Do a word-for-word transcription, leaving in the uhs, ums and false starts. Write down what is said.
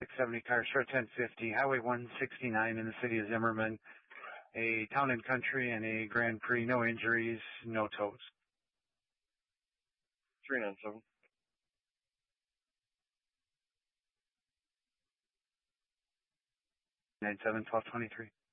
six seventy car, short ten fifty, Highway one sixty-nine in the city of Zimmerman, a town and country and a Grand Prix, no injuries, no tows. three nine seven. nine seven twelve twenty-three.